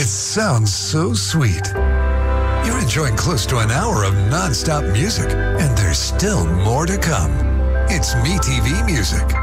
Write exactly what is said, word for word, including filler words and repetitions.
sounds so sweet. You're enjoying close to an hour of non-stop music, and there's still more to come. It's MeTV Music.